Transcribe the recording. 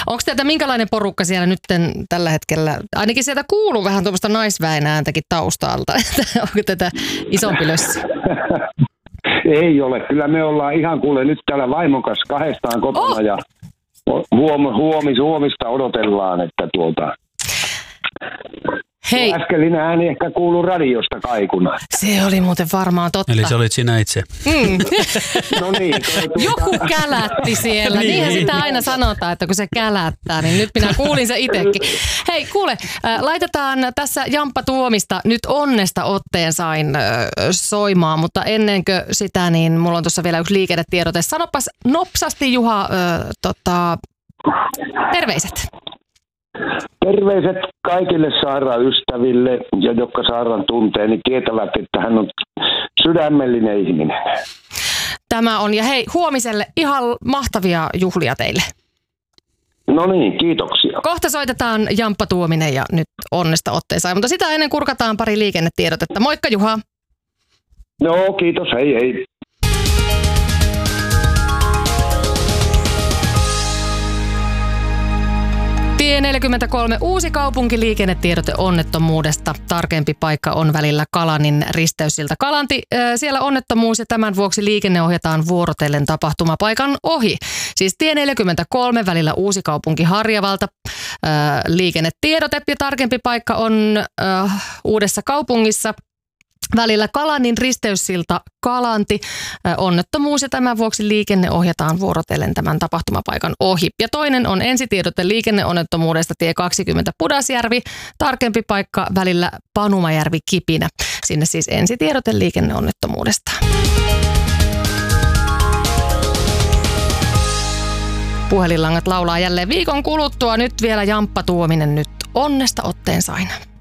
Onko teiltä minkälainen porukka siellä nyt tällä hetkellä? Ainakin sieltä kuuluu vähän tuommoista naisväen ääntäkin taustalta. Onko tätä isompi lössi? Ei ole. Kyllä me ollaan ihan kuule nyt täällä vaimon kanssa kahdestaan kotona ja huomista odotellaan, että Hei. Äskeinen ääni ehkä kuuluu radiosta kaikuna. Se oli muuten varmaan totta. Eli se olit sinä itse. No niin. Joku kälätti siellä. Niin. Niinhän sitä aina sanotaan, että kun se kälättää, niin nyt minä kuulin se itsekin. Hei, kuule, laitetaan tässä Jamppa Tuomista nyt onnesta otteen sain soimaan, mutta ennenkö sitä, niin mulla on tuossa vielä yksi liikennetiedote. Sanopas nopsasti, Juha, terveiset. Terveiset kaikille Saaran ystäville ja jotka Saaran tuntee, niin tietävät, että hän on sydämellinen ihminen. Tämä on, ja hei, huomiselle ihan mahtavia juhlia teille. No niin, kiitoksia. Kohta soitetaan Jamppa Tuominen ja nyt onnesta otteen sai, mutta sitä ennen kurkataan pari liikennetiedotetta. Moikka Juha. No kiitos, hei. Tie 43 Uusikaupunki liikennetiedote onnettomuudesta. Tarkempi paikka on välillä Kalanin risteyssilta Kalanti. Siellä onnettomuus ja tämän vuoksi liikenne ohjataan vuorotellen tapahtumapaikan ohi. Siis tie 43 välillä Uusikaupunki Harjavalta. Liikennetiedote ja tarkempi paikka on Uudessa kaupungissa. Välillä Kalanin risteyssilta Kalanti. Onnettomuus ja tämän vuoksi liikenne ohjataan vuorotellen tämän tapahtumapaikan ohi. Ja toinen on ensitiedote liikenneonnettomuudesta tie 20 Pudasjärvi. Tarkempi paikka välillä Panumajärvi Kipinä. Sinne siis ensitiedote liikenneonnettomuudesta. Puhelinlangat laulaa jälleen viikon kuluttua. Nyt vielä Jamppa Tuominen nyt onnesta otteen saina.